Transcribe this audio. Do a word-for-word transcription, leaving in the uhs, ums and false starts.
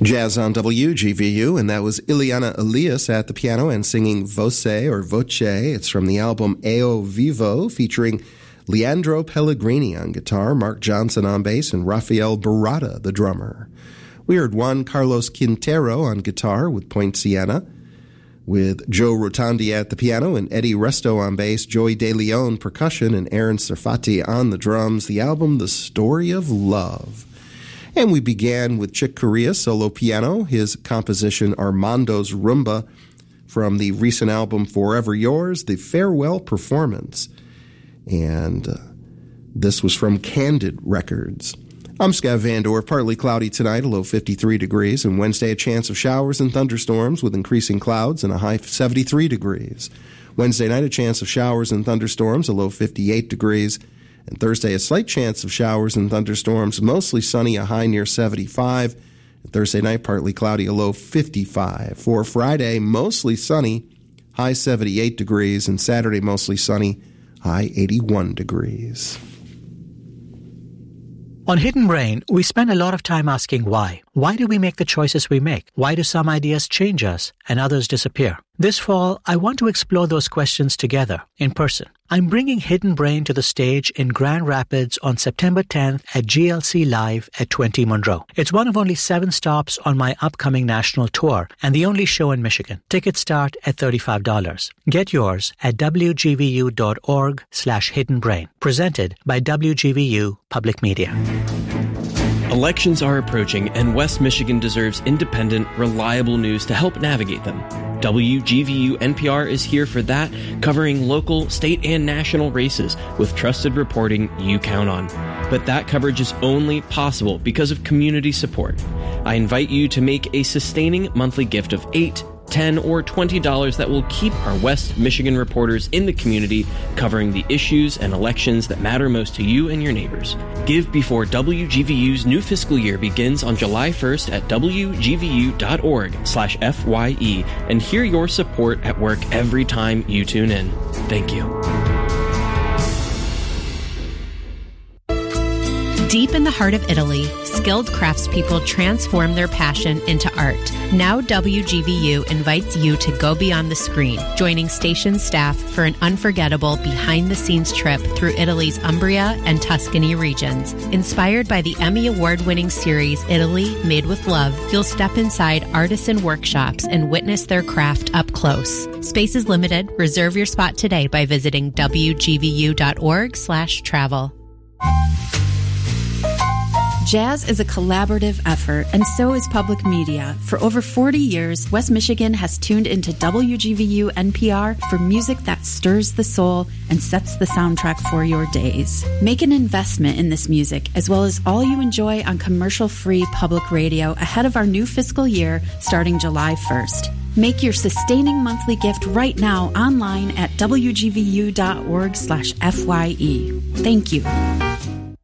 Jazz on W G V U, and that was Ileana Elias at the piano and singing Voce or Voce. It's from the album Eo Vivo, featuring Leandro Pellegrini on guitar, Mark Johnson on bass, and Rafael Barata, the drummer. We heard Juan Carlos Quintero on guitar with Point Siena, with Joe Rotondi at the piano and Eddie Resto on bass, Joey De Leon percussion, and Aaron Serfati on the drums. The album The Story of Love. And we began with Chick Corea solo piano, his composition Armando's Rumba, from the recent album Forever Yours, the farewell performance. And uh, this was from Candid Records. I'm Scott Van Dorp. Partly cloudy tonight, a low fifty-three degrees, and Wednesday a chance of showers and thunderstorms with increasing clouds and a high seventy-three degrees. Wednesday night a chance of showers and thunderstorms, a low fifty-eight degrees. And Thursday, a slight chance of showers and thunderstorms, mostly sunny, a high near seventy-five. And Thursday night, partly cloudy, a low fifty-five. For Friday, mostly sunny, high seventy-eight degrees. And Saturday, mostly sunny, high eighty-one degrees. On Hidden Brain, we spend a lot of time asking why. Why do we make the choices we make? Why do some ideas change us and others disappear? This fall, I want to explore those questions together, in person. I'm bringing Hidden Brain to the stage in Grand Rapids on September tenth at G L C Live at twenty Monroe. It's one of only seven stops on my upcoming national tour and the only show in Michigan. Tickets start at thirty-five dollars. Get yours at w g v u dot org slash hidden brain. Presented by W G V U Public Media. Elections are approaching, and West Michigan deserves independent, reliable news to help navigate them. W G V U N P R is here for that, covering local, state, and national races with trusted reporting you count on. But that coverage is only possible because of community support. I invite you to make a sustaining monthly gift of eight dollars, ten dollars, or twenty dollars that will keep our West Michigan reporters in the community covering the issues and elections that matter most to you and your neighbors. Give before W G V U's new fiscal year begins on July first at w g v u dot org slash f y e and hear your support at work every time you tune in. Thank you. Deep in the heart of Italy, skilled craftspeople transform their passion into art. Now W G V U invites you to go beyond the screen, joining station staff for an unforgettable behind-the-scenes trip through Italy's Umbria and Tuscany regions. Inspired by the Emmy Award-winning series Italy Made with Love, you'll step inside artisan workshops and witness their craft up close. Space is limited. Reserve your spot today by visiting w g v u dot org slash travel. Jazz is a collaborative effort, and so is public media. For over forty years, West Michigan has tuned into W G V U N P R for music that stirs the soul and sets the soundtrack for your days. Make an investment in this music, as well as all you enjoy on commercial-free public radio ahead of our new fiscal year starting July first. Make your sustaining monthly gift right now online at w g v u dot org slash f y e. Thank you.